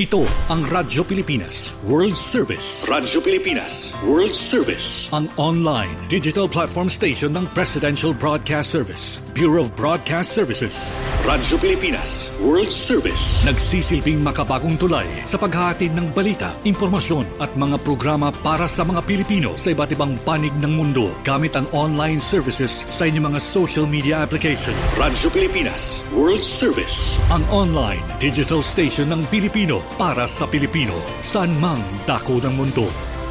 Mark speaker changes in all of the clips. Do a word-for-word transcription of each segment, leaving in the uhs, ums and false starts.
Speaker 1: Ito ang Radyo Pilipinas World Service. Radyo Pilipinas World Service. Ang online digital platform station ng Presidential Broadcast Service, Bureau of Broadcast Services. Radyo Pilipinas World Service. Nagsisilbing makabagong tulay sa paghahatid ng balita, impormasyon at mga programa para sa mga Pilipino sa iba't ibang panig ng mundo gamit ang online services sa inyong mga social media application. Radyo Pilipinas World Service. Ang online digital station ng Pilipino para sa Pilipino, saan mang dako ng mundo.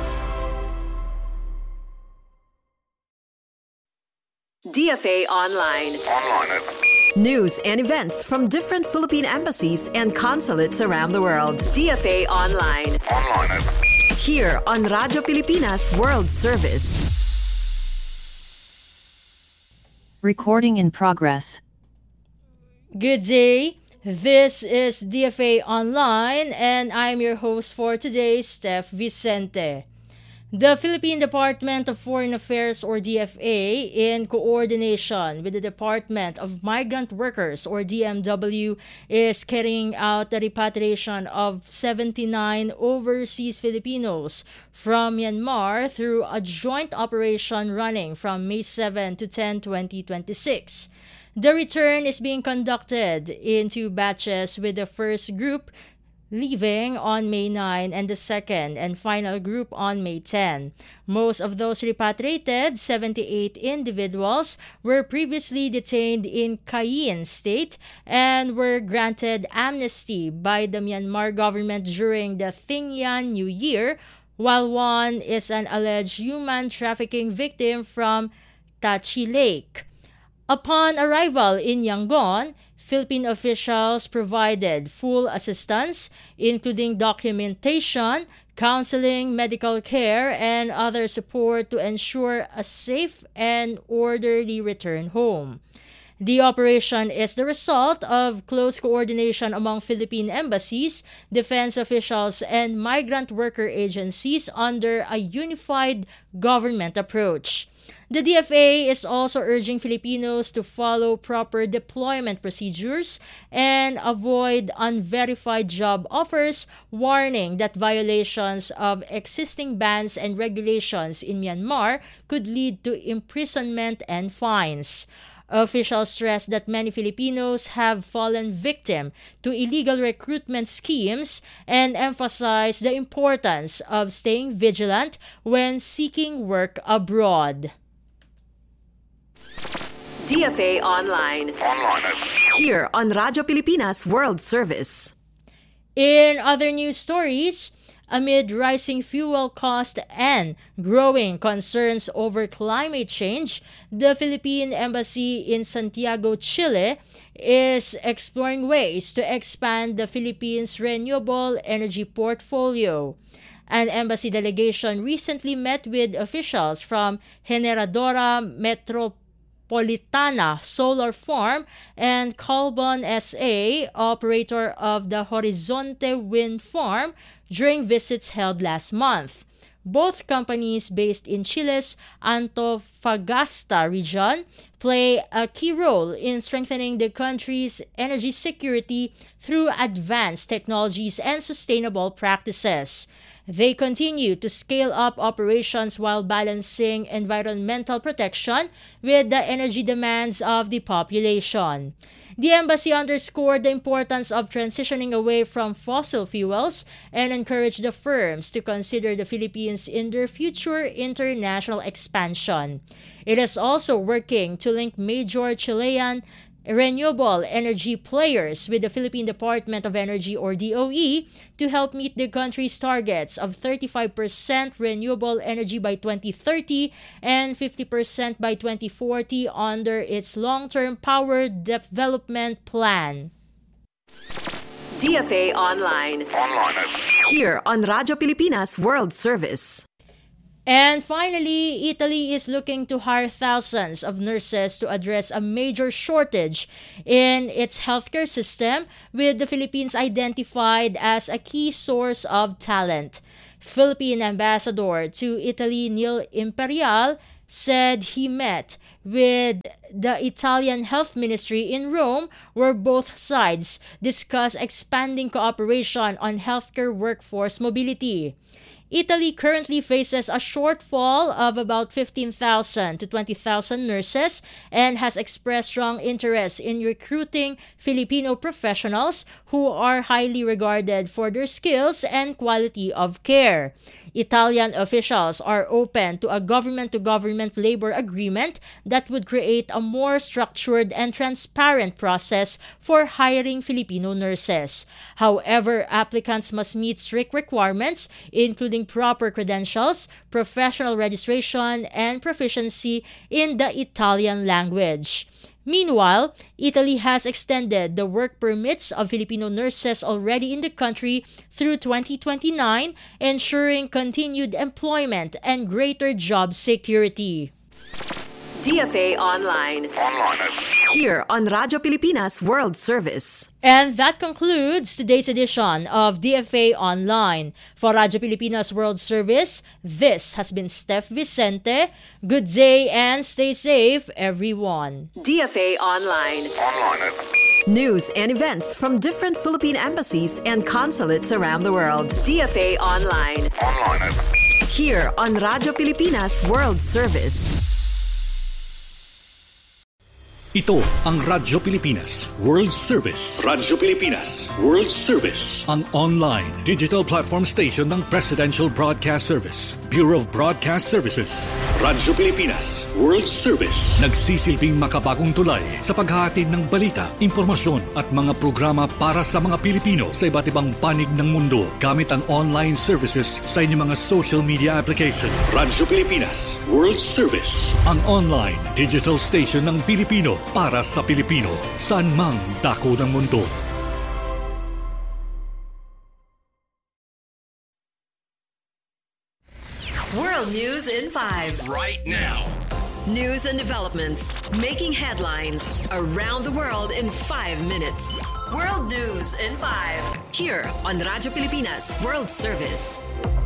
Speaker 2: D F A Online.
Speaker 3: Online.
Speaker 2: News and events from different Philippine embassies and consulates around the world. D F A Online.
Speaker 3: Online.
Speaker 2: Here on Radyo Pilipinas World Service.
Speaker 4: Recording in progress.
Speaker 5: Good day. This is D F A Online and I'm your host for today, Steph Vicente. The Philippine Department of Foreign Affairs or D F A, in coordination with the Department of Migrant Workers or D M W, is carrying out the repatriation of seventy-nine overseas Filipinos from Myanmar through a joint operation running from May seventh to tenth, twenty twenty-six. The return is being conducted in two batches, with the first group leaving on May ninth and the second and final group on May tenth. Most of those repatriated, seventy-eight individuals, were previously detained in Cayenne State and were granted amnesty by the Myanmar government during the Thingyan New Year, while one is an alleged human trafficking victim from Tachi Lake. Upon arrival in Yangon, Philippine officials provided full assistance, including documentation, counseling, medical care, and other support to ensure a safe and orderly return home. The operation is the result of close coordination among Philippine embassies, defense officials, and migrant worker agencies under a unified government approach. The D F A is also urging Filipinos to follow proper deployment procedures and avoid unverified job offers, warning that violations of existing bans and regulations in Myanmar could lead to imprisonment and fines. Officials stress that many Filipinos have fallen victim to illegal recruitment schemes and emphasize the importance of staying vigilant when seeking work abroad.
Speaker 2: D F A Online.
Speaker 3: Online.
Speaker 2: Here on Radyo Pilipinas World Service.
Speaker 5: In other news stories, amid rising fuel cost and growing concerns over climate change, the Philippine Embassy in Santiago, Chile, is exploring ways to expand the Philippines' renewable energy portfolio. An embassy delegation recently met with officials from Generadora Metropolitana Solar Farm and Colbon S A, operator of the Horizonte Wind Farm, during visits held last month. Both companies, based in Chile's Antofagasta region, play a key role in strengthening the country's energy security through advanced technologies and sustainable practices. They continue to scale up operations while balancing environmental protection with the energy demands of the population. The embassy underscored the importance of transitioning away from fossil fuels and encouraged the firms to consider the Philippines in their future international expansion. It is also working to link major Chilean renewable energy players with the Philippine Department of Energy or D O E to help meet the country's targets of thirty-five percent renewable energy by twenty thirty and fifty percent by twenty forty under its long-term power development plan.
Speaker 2: D F A Online.
Speaker 3: Online.
Speaker 2: Here on Radyo Pilipinas World Service.
Speaker 5: And finally, Italy is looking to hire thousands of nurses to address a major shortage in its healthcare system, with the Philippines identified as a key source of talent. Philippine Ambassador to Italy Neil Imperial said he met with the Italian Health Ministry in Rome, where both sides discuss expanding cooperation on healthcare workforce mobility. Italy currently faces a shortfall of about fifteen thousand to twenty thousand nurses and has expressed strong interest in recruiting Filipino professionals who are highly regarded for their skills and quality of care. Italian officials are open to a government-to-government labor agreement that would create a more structured and transparent process for hiring Filipino nurses. However, applicants must meet strict requirements, including proper credentials, professional registration, and proficiency in the Italian language. Meanwhile, Italy has extended the work permits of Filipino nurses already in the country through twenty twenty-nine, ensuring continued employment and greater job security.
Speaker 2: D F A Online. Online. Here on Radyo Pilipinas World Service.
Speaker 5: And that concludes today's edition of D F A Online. For Radyo Pilipinas World Service, this has been Steph Vicente. Good day and stay safe, everyone.
Speaker 2: D F A Online. Online. News and events from different Philippine embassies and consulates around the world. D F A Online. Online. Here on Radyo Pilipinas World Service.
Speaker 1: Ito ang Radyo Pilipinas World Service. Radyo Pilipinas World Service, ang online digital platform station ng Presidential Broadcast Service, Bureau of Broadcast Services. Radyo Pilipinas World Service, nagsisilbing makabagong tulay sa paghahatid ng balita, impormasyon at mga programa para sa mga Pilipino sa iba't ibang panig ng mundo gamit ang online services sa inyong mga social media application. Radyo Pilipinas World Service, ang online digital station ng Pilipino para sa Pilipino, saan mang dako ng mundo.
Speaker 2: World News in five.
Speaker 3: Right now.
Speaker 2: News and developments making headlines around the world in five minutes. World News in five. Here on Radyo Pilipinas World Service.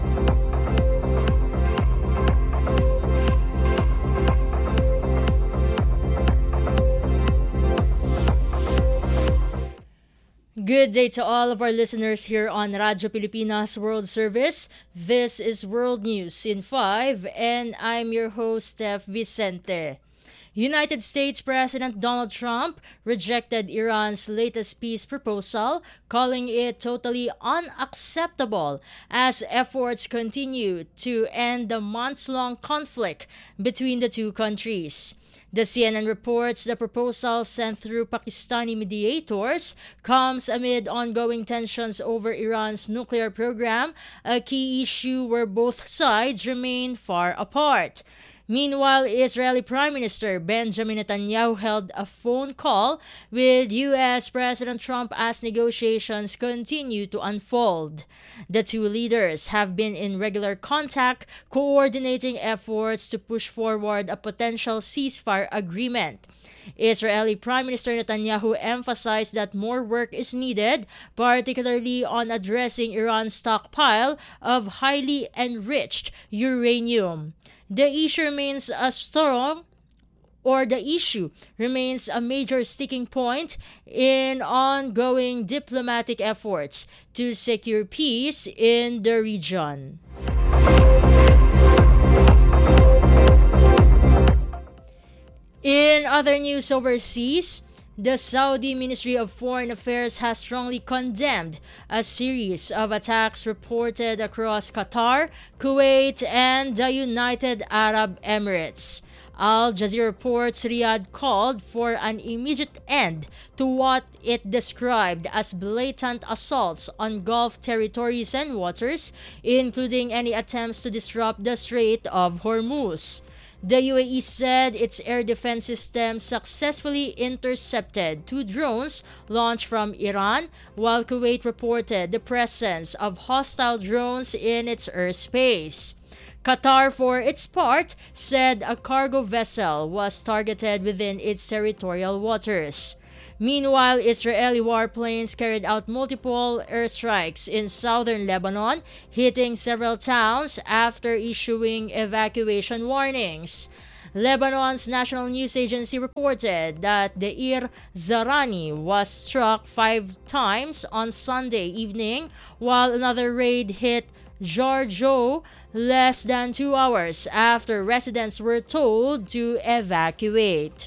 Speaker 5: Good day to all of our listeners here on Radyo Pilipinas World Service. This is World News in five, and I'm your host, Steph Vicente. United States President Donald Trump rejected Iran's latest peace proposal, calling it totally unacceptable as efforts continue to end the months-long conflict between the two countries. The C N N reports the proposal sent through Pakistani mediators comes amid ongoing tensions over Iran's nuclear program, a key issue where both sides remain far apart. Meanwhile, Israeli Prime Minister Benjamin Netanyahu held a phone call with U S President Trump as negotiations continue to unfold. The two leaders have been in regular contact, coordinating efforts to push forward a potential ceasefire agreement. Israeli Prime Minister Netanyahu emphasized that more work is needed, particularly on addressing Iran's stockpile of highly enriched uranium. The issue remains a strong or the issue remains a major sticking point in ongoing diplomatic efforts to secure peace in the region. In other news overseas, the Saudi Ministry of Foreign Affairs has strongly condemned a series of attacks reported across Qatar, Kuwait, and the United Arab Emirates. Al Jazeera reports Riyadh called for an immediate end to what it described as blatant assaults on Gulf territories and waters, including any attempts to disrupt the Strait of Hormuz. The U A E said its air defense system successfully intercepted two drones launched from Iran, while Kuwait reported the presence of hostile drones in its airspace. Qatar, for its part, said a cargo vessel was targeted within its territorial waters. Meanwhile, Israeli warplanes carried out multiple airstrikes in southern Lebanon, hitting several towns after issuing evacuation warnings. Lebanon's national news agency reported that Deir Zarani was struck five times on Sunday evening, while another raid hit Jarjo less than two hours after residents were told to evacuate.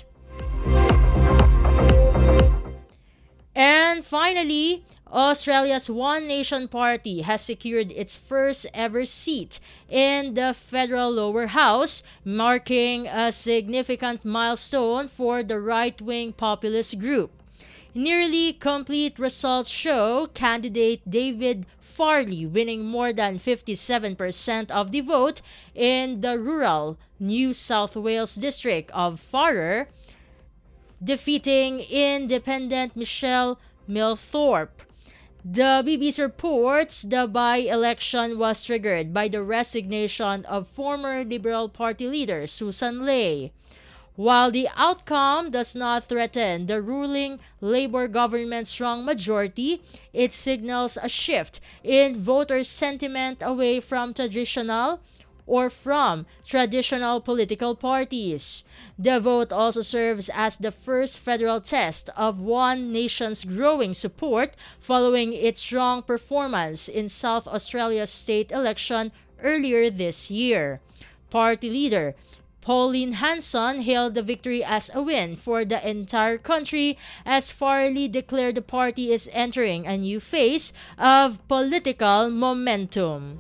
Speaker 5: And finally, Australia's One Nation Party has secured its first ever seat in the federal lower house, marking a significant milestone for the right-wing populist group. Nearly complete results show candidate David Farley winning more than fifty-seven percent of the vote in the rural New South Wales district of Farrer, defeating independent Michelle Milthorpe. The B B C reports the by-election was triggered by the resignation of former Liberal Party leader Susan Ley. While the outcome does not threaten the ruling Labour government's strong majority, it signals a shift in voter sentiment away from traditional or from traditional political parties. The vote also serves as the first federal test of One Nation's growing support following its strong performance in South Australia's state election earlier this year. Party leader Pauline Hanson hailed the victory as a win for the entire country, as Farley declared the party is entering a new phase of political momentum.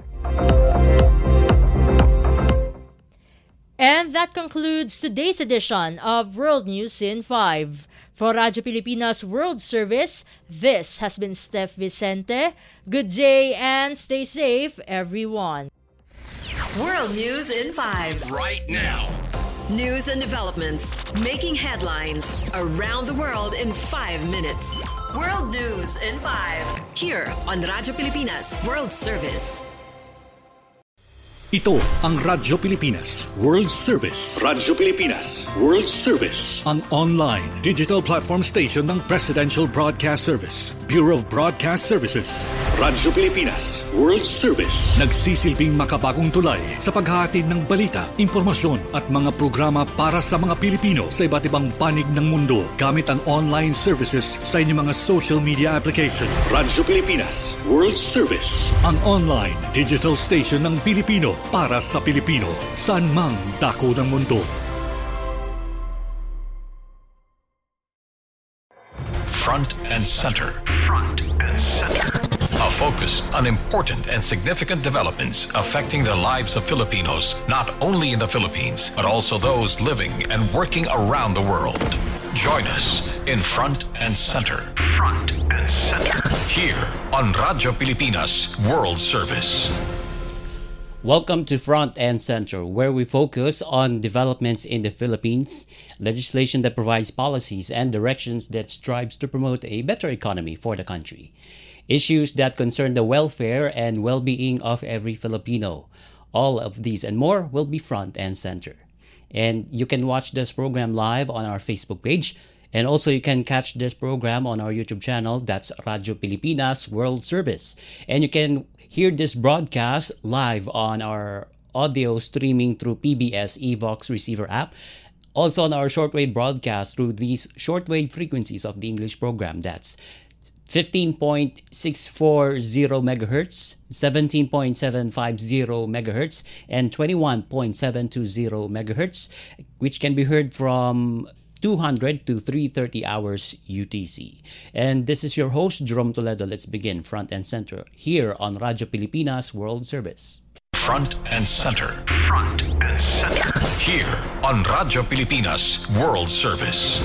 Speaker 5: And that concludes today's edition of World News in five. For Radyo Pilipinas World Service, this has been Steph Vicente. Good day and stay safe, everyone.
Speaker 2: World News in five.
Speaker 1: Right now.
Speaker 2: News and developments making headlines around the world in five minutes. World News in five. Here on Radyo Pilipinas World Service.
Speaker 1: Ito ang Radyo Pilipinas World Service. Radyo Pilipinas World Service. Ang online digital platform station ng Presidential Broadcast Service, Bureau of Broadcast Services. Radyo Pilipinas World Service. Nagsisilbing makabagong tulay sa paghahatid ng balita, impormasyon at mga programa para sa mga Pilipino sa iba't ibang panig ng mundo gamit ang online services sa inyong mga social media application. Radyo Pilipinas World Service. Ang online digital station ng Pilipino para sa Pilipino, saan mang dako ng mundo.
Speaker 3: Front and Center. Front and Center. A focus on important and significant developments affecting the lives of Filipinos, not only in the Philippines, but also those living and working around the world. Join us in Front and Center. Front and Center. Here on Radyo Pilipinas World Service.
Speaker 6: Welcome to Front and Center, where we focus on developments in the Philippines, legislation that provides policies and directions that strives to promote a better economy for the country, issues that concern the welfare and well-being of every Filipino. All of these and more will be Front and Center. And you can watch this program live on our Facebook page. And also you can catch this program on our YouTube channel, that's Radyo Pilipinas World Service. And you can hear this broadcast live on our audio streaming through P B S Evox receiver app. Also on our shortwave broadcast through these shortwave frequencies of the English program, that's fifteen point six four zero megahertz, seventeen point seven five zero megahertz, and twenty-one point seven two zero megahertz, which can be heard from two hundred to three thirty hours U T C. And this is your host, Jerome Toledo. Let's begin Front and Center here on Radyo Pilipinas World Service.
Speaker 3: Front and Center. Front and Center. Here on Radyo Pilipinas World Service.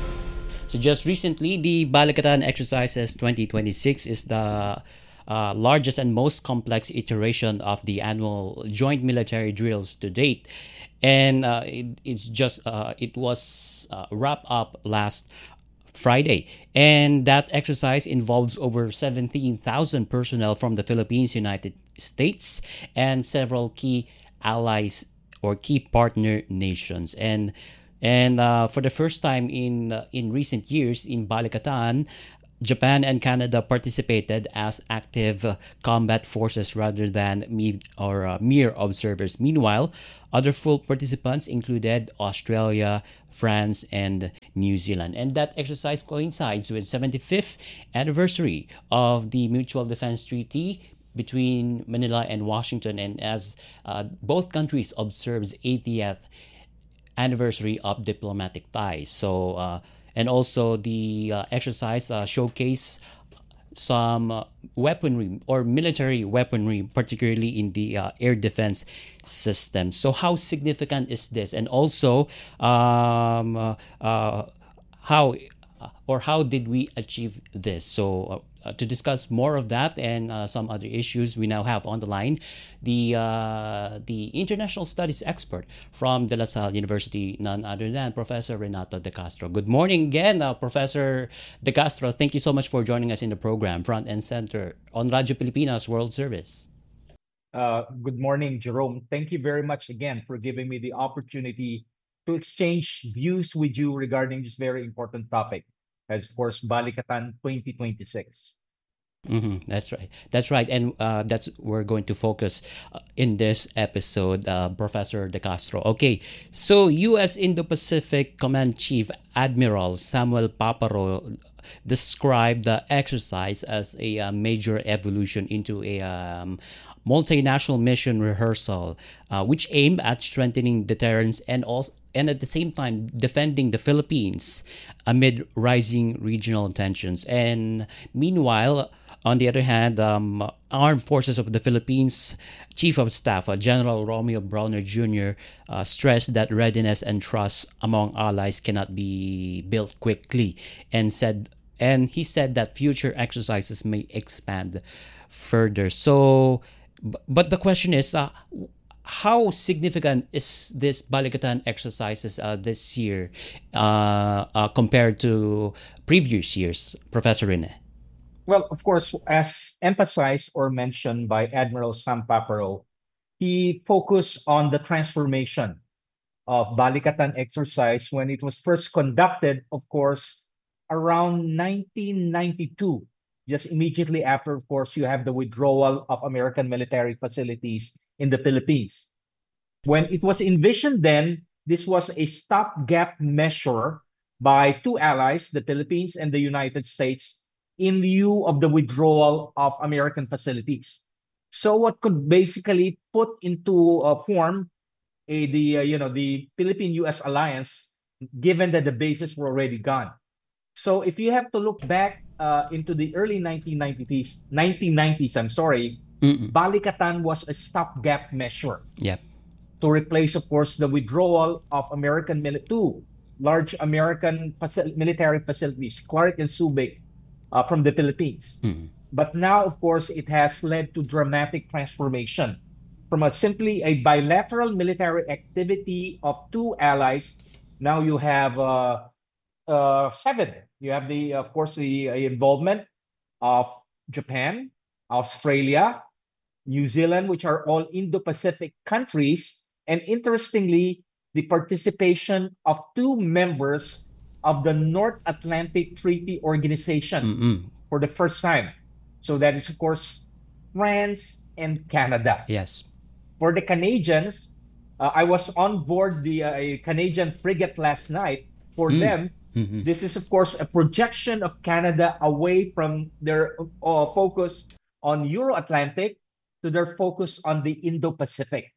Speaker 6: So just recently, the Balikatan Exercises twenty twenty-six is the uh, largest and most complex iteration of the annual joint military drills to date. And uh, it, it's just uh, it was uh, wrapped up last Friday, and that exercise involves over seventeen thousand personnel from the Philippines, United States, and several key allies or key partner nations. And and uh, for the first time in uh, in recent years in Balikatan, Japan and Canada participated as active uh, combat forces rather than me- or uh, mere observers. Meanwhile, other full participants included Australia, France, and New Zealand. And that exercise coincides with seventy-fifth anniversary of the Mutual Defense Treaty between Manila and Washington, and as uh, both countries observes eightieth anniversary of diplomatic ties. So, uh, and also the uh, exercise uh, showcase some uh, weaponry or military weaponry, particularly in the uh, air defense system. So, how significant is this? And also, um, uh, uh, how or how did we achieve this? So, uh, uh, to discuss more of that and uh, some other issues, we now have on the line the uh, the international studies expert from De La Salle University, none other than Professor Renato De Castro. Good morning again, uh, Professor De Castro. Thank you so much for joining us in the program, Front and Center on Radyo Pilipinas World Service.
Speaker 7: Uh, good morning, Jerome. Thank you very much again for giving me the opportunity to exchange views with you regarding this very important topic, as of course, Balikatan twenty twenty-six.
Speaker 6: Mm-hmm, that's right. That's right, and uh, that's we're going to focus uh, in this episode, uh, Professor De Castro. Okay, so U S Indo-Pacific Command Chief Admiral Samuel Paparo described the exercise as a uh, major evolution into a um, multinational mission rehearsal, uh, which aimed at strengthening deterrence and also and at the same time defending the Philippines amid rising regional tensions. And meanwhile, on the other hand, um, Armed Forces of the Philippines Chief of Staff uh, General Romeo Browner Junior Uh, stressed that readiness and trust among allies cannot be built quickly, and said and he said that future exercises may expand further. So, but the question is, uh, how significant is this Balikatan exercises uh, this year uh, uh, compared to previous years, Professor Rene?
Speaker 7: Well, of course, as emphasized or mentioned by Admiral Sam Paparo, he focused on the transformation of Balikatan exercise when it was first conducted, of course, around nineteen ninety-two. Just immediately after, of course, you have the withdrawal of American military facilities in the Philippines. When it was envisioned then, this was a stopgap measure by two allies, the Philippines and the United States, in lieu of the withdrawal of American facilities. So what could basically put into uh, form a, the uh, you know the Philippine-U S alliance, given that the bases were already gone. So if you have to look back uh, into the early nineteen nineties, nineteen nineties, I'm sorry, Mm-mm. Balikatan was a stopgap measure.
Speaker 6: Yep.
Speaker 7: To replace, of course, the withdrawal of American mili- two large American faci- military facilities, Clark and Subic, uh, from the Philippines. Mm-hmm. But now, of course, it has led to dramatic transformation from a simply a bilateral military activity of two allies. Now you have uh, uh, seven. You have the, of course, the uh, involvement of Japan, Australia, New Zealand, which are all Indo-Pacific countries, and interestingly, the participation of two members of the North Atlantic Treaty Organization mm-hmm. for the first time. So that is, of course, France and Canada.
Speaker 6: Yes.
Speaker 7: For the Canadians, uh, I was on board the uh, Canadian frigate last night. For mm. them, mm-hmm. this is, of course, a projection of Canada away from their uh, focus on Euro-Atlantic to their focus on the Indo-Pacific.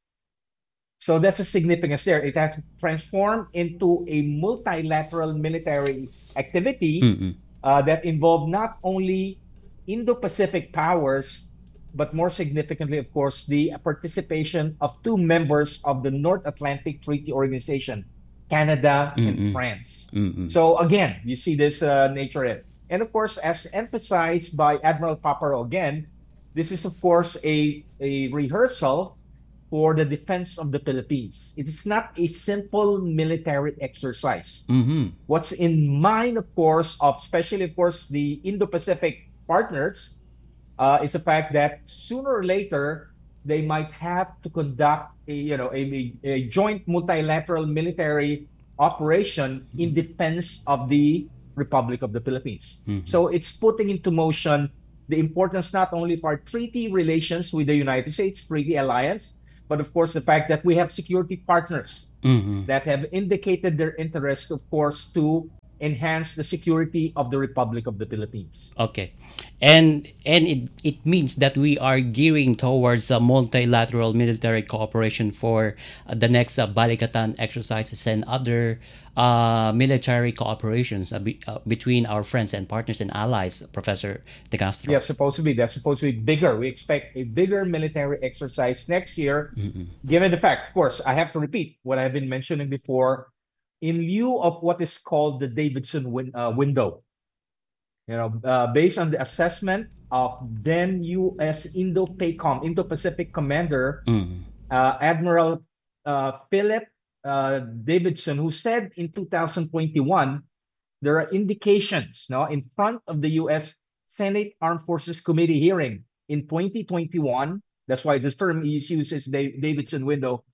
Speaker 7: So that's a significance there. It has transformed into a multilateral military activity mm-hmm. uh, that involved not only Indo-Pacific powers, but more significantly, of course, the participation of two members of the North Atlantic Treaty Organization, Canada mm-hmm. and France. Mm-hmm. So again, you see this uh, nature in. And of course, as emphasized by Admiral Paparo again, this is, of course, a, a rehearsal for the defense of the Philippines. It is not a simple military exercise. Mm-hmm. What's in mind, of course, of especially, of course, the Indo-Pacific partners, uh, is the fact that sooner or later, they might have to conduct a, you know, a, a joint multilateral military operation in defense of the Republic of the Philippines. Mm-hmm. So it's putting into motion the importance not only of our treaty relations with the United States, treaty alliance, but of course the fact that we have security partners mm-hmm. that have indicated their interest, of course, to enhance the security of the Republic of the Philippines.
Speaker 6: Okay. And and it, it means that we are gearing towards a multilateral military cooperation for uh, the next uh, Balikatan exercises and other uh, military cooperations uh, be, uh, between our friends and partners and allies, Professor De Castro.
Speaker 7: Yeah, supposed to be. That's supposed to be bigger. We expect a bigger military exercise next year, mm-hmm. given the fact, of course, I have to repeat what I've been mentioning before, in lieu of what is called the Davidson win, uh, window. You know, uh, based on the assessment of then U S Indo-PACOM, Indo-Pacific Commander, mm. uh, Admiral uh, Philip uh, Davidson, who said in two thousand twenty-one, there are indications now in front of the U S Senate Armed Forces Committee hearing in twenty twenty-one. That's why this term is used as the Davidson window.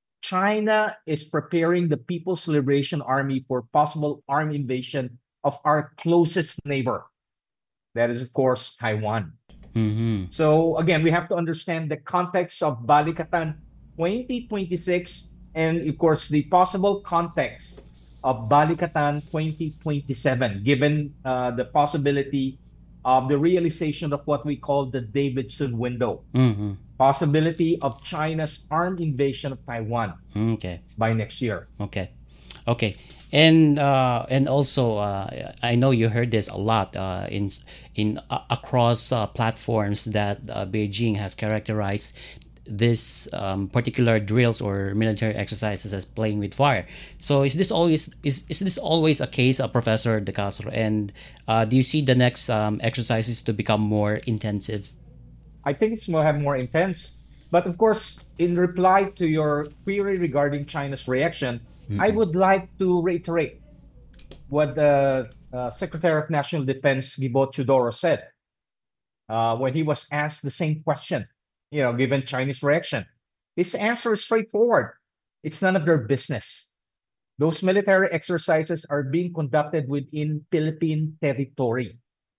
Speaker 7: China is preparing the People's Liberation Army for possible armed invasion of our closest neighbor. That is, of course, Taiwan. Mm-hmm. So, again, we have to understand the context of Balikatan twenty twenty-six and, of course, the possible context of Balikatan twenty twenty-seven, given uh, the possibility of the realization of what we call the Davidson window. Mm-hmm. Possibility of China's armed invasion of Taiwan okay. by next year.
Speaker 6: Okay. Okay. And uh, and also, uh, I know you heard this a lot uh, in in uh, across uh, platforms that uh, Beijing has characterized this um, particular drills or military exercises as playing with fire. So is this always is, is this always a case, uh, Professor De Castro? And uh, do you see the next um, exercises to become more intensive?
Speaker 7: I think it's more have more intense. But of course, in reply to your query regarding China's reaction, mm-hmm. I would like to reiterate what the uh, Secretary of National Defense, Gibo Teodoro, said uh, when he was asked the same question, you know, given Chinese reaction. His answer is straightforward. It's none of their business. Those military exercises are being conducted within Philippine territory.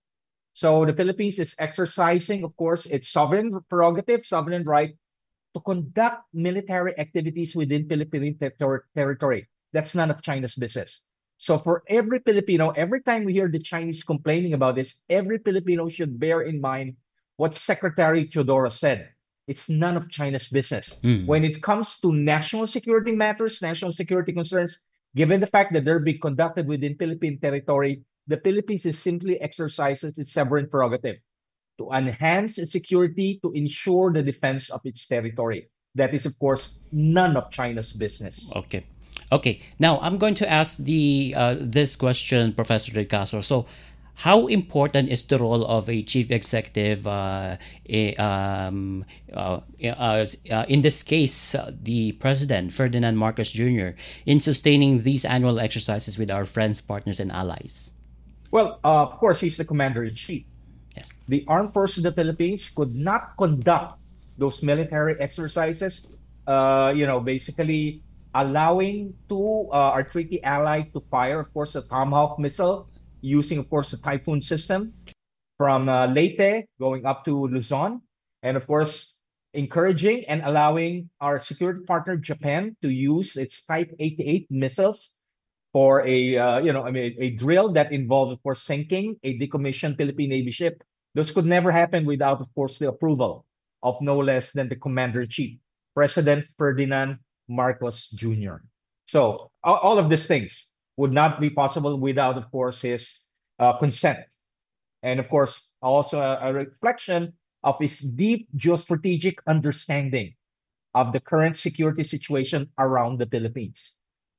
Speaker 7: So the Philippines is exercising, of course, its sovereign prerogative, sovereign right to conduct military activities within Philippine ter- territory. That's none of China's business. So for every Filipino, every time we hear the Chinese complaining about this, every Filipino should bear in mind what Secretary Teodoro said. It's none of China's business. Mm. When it comes to national security matters, national security concerns, given the fact that they're being conducted within Philippine territory, the Philippines is simply exercises its sovereign prerogative to enhance its security, to ensure the defense of its territory. That is, of course, none of China's business.
Speaker 6: Okay. Okay. Now, I'm going to ask the uh, this question, Professor De Castro. So, how important is the role of a chief executive, uh, a, um, uh, uh, uh, in this case, uh, the President, Ferdinand Marcos Junior, in sustaining these annual exercises with our friends, partners, and allies?
Speaker 7: Well, uh, of course, he's the commander-in-chief.
Speaker 6: Yes.
Speaker 7: The Armed Forces of the Philippines could not conduct those military exercises, uh, you know, basically allowing to uh, our treaty ally to fire, of course, a Tomahawk missile using, of course, the Typhoon system from uh, Leyte going up to Luzon. And, of course, encouraging and allowing our security partner, Japan, to use its Type eighty-eight missiles for a, uh, you know, I mean, a drill that involved, of course, sinking a decommissioned Philippine Navy ship. Those could never happen without, of course, the approval of no less than the Commander-in-Chief, President Ferdinand Marcos Junior So all of these things would not be possible without, of course, his uh, consent. And, of course, also a, a reflection of his deep geostrategic understanding of the current security situation around the Philippines.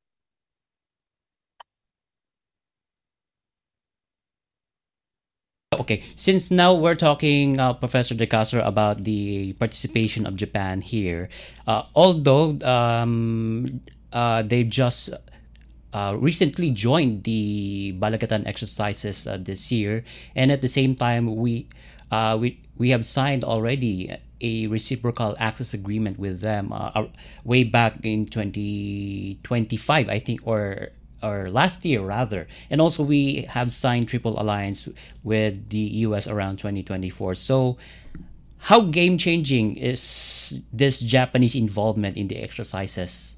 Speaker 6: Okay, since now we're talking, uh, Professor De Castro, about the participation of Japan here, uh, although um, uh, they just uh, recently joined the Balikatan exercises uh, this year, and at the same time, we uh, we we have signed already a reciprocal access agreement with them uh, way back in twenty twenty-five, I think, or or last year rather, and also we have signed triple alliance with the U S around twenty twenty-four. So how game changing is this Japanese involvement in the exercises?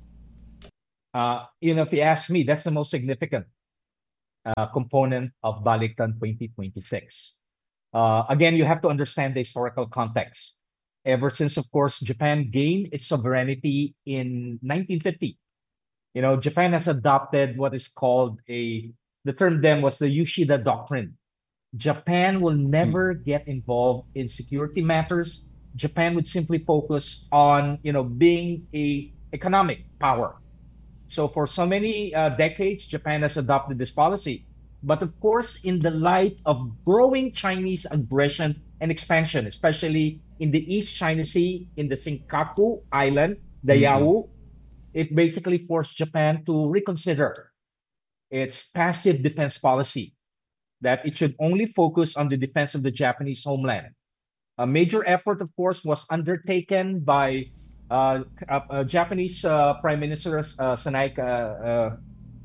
Speaker 7: Uh, you know, if you ask me, that's the most significant uh, component of Baliktan twenty twenty-six. Uh, again, you have to understand the historical context. Ever since, of course, Japan gained its sovereignty in nineteen fifty, you know, Japan has adopted what is called a, the term then was the Yoshida Doctrine. Japan will never mm. get involved in security matters. Japan would simply focus on, you know, being a economic power. So for so many uh, decades, Japan has adopted this policy. But of course, in the light of growing Chinese aggression and expansion, especially in the East China Sea, in the Senkaku Island, the mm-hmm. Yawu, it basically forced Japan to reconsider its passive defense policy, that it should only focus on the defense of the Japanese homeland. A major effort, of course, was undertaken by uh, uh, uh, Japanese uh, Prime Minister uh, Sanai uh,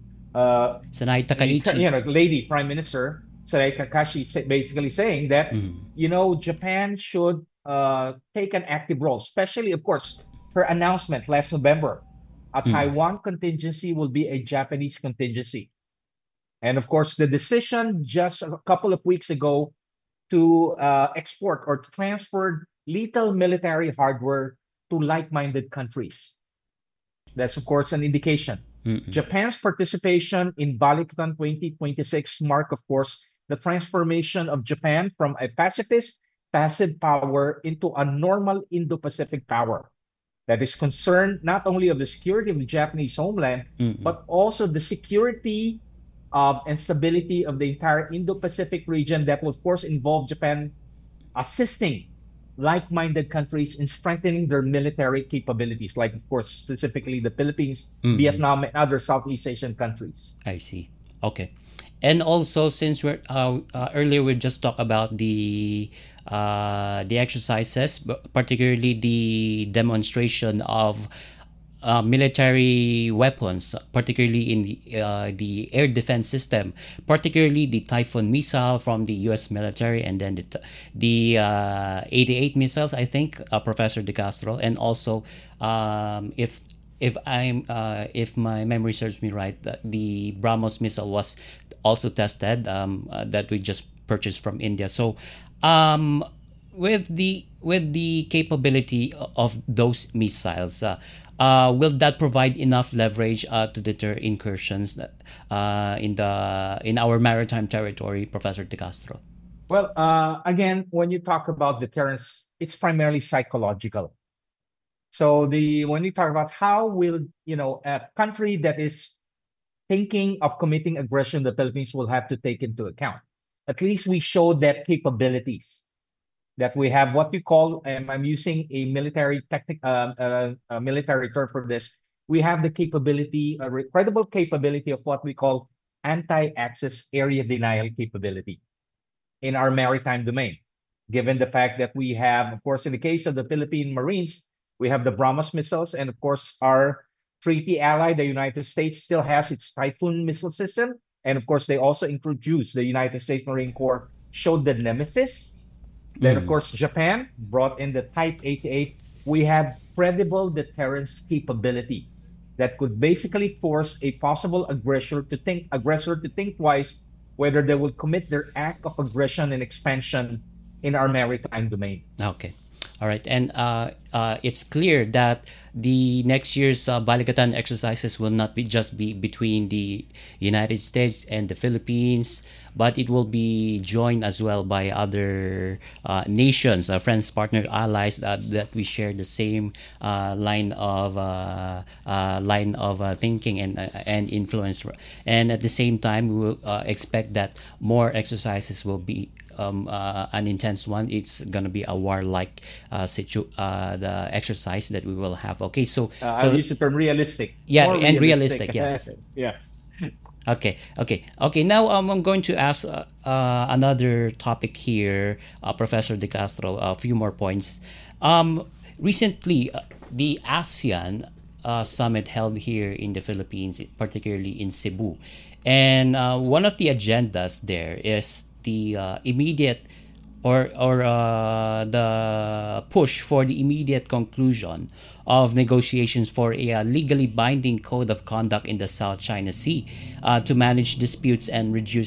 Speaker 7: uh,
Speaker 6: Sanai Takaichi,
Speaker 7: you know, lady Prime Minister Sanai Kakashi, basically saying that mm. you know Japan should uh, take an active role, especially, of course, her announcement last November. A mm. Taiwan contingency will be a Japanese contingency. And of course, the decision just a couple of weeks ago to uh, export or to transfer lethal military hardware to like-minded countries. That's, of course, an indication. Mm-mm. Japan's participation in Baliktan twenty twenty-six mark, of course, the transformation of Japan from a pacifist, passive power into a normal Indo-Pacific power that is concerned not only of the security of the Japanese homeland, Mm-mm. but also the security of and stability of the entire Indo-Pacific region that will, of course, involve Japan assisting like-minded countries in strengthening their military capabilities, like, of course, specifically the Philippines, mm-hmm. Vietnam, and other Southeast Asian countries.
Speaker 6: I see. Okay. And also, since we're uh, uh, earlier we just talked about the uh, the exercises, particularly the demonstration of Uh, military weapons, particularly in the, uh, the air defense system, particularly the Typhoon missile from the U S military, and then the the uh, eighty-eight missiles, I think, uh, Professor De Castro, and also um, if if I'm uh, if my memory serves me right, the, the BrahMos missile was also tested um, uh, that we just purchased from India. So um, with the with the capability of those missiles. Uh, Uh, will that provide enough leverage uh, to deter incursions uh, in the in our maritime territory, Professor De Castro?
Speaker 7: Well, uh, again, when you talk about deterrence, it's primarily psychological. So the when you talk about how will you know a country that is thinking of committing aggression, the Philippines will have to take into account. At least we show that capabilities. That we have what we call, and I'm using a military technic, uh, uh, a military term for this. We have the capability, a credible capability of what we call anti-access area denial capability in our maritime domain. Given the fact that we have, of course, in the case of the Philippine Marines, we have the BrahMos missiles, and of course, our treaty ally, the United States, still has its Typhoon missile system, and of course, they also introduced the United States Marine Corps showed the Nemesis. Then, of course, Japan brought in the Type eighty-eight. We have credible deterrence capability that could basically force a possible aggressor to think aggressor to think twice whether they will commit their act of aggression and expansion in our maritime domain.
Speaker 6: Okay. All right. And uh, uh, it's clear that the next year's uh, Balikatan exercises will not be just be between the United States and the Philippines, but it will be joined as well by other uh, nations, uh, friends, partner, allies that, that we share the same uh, line of uh, uh, line of uh, thinking and uh, and influence. And at the same time, we will uh, expect that more exercises will be um, uh, an intense one. It's gonna be a war-like uh, situ uh, the exercise that we will have. Okay, so
Speaker 7: uh,
Speaker 6: so
Speaker 7: I'll use the term realistic.
Speaker 6: Yeah,
Speaker 7: More
Speaker 6: and realistic. realistic
Speaker 7: yes.
Speaker 6: yes. Okay, okay, okay. Now um, I'm going to ask uh, uh, another topic here, uh, Professor De Castro. A few more points. Um, recently, uh, the ASEAN uh, summit held here in the Philippines, particularly in Cebu. And uh, one of the agendas there is the uh, immediate or or uh, the push for the immediate conclusion of negotiations for a uh, legally binding code of conduct in the South China Sea uh, to manage disputes and reduce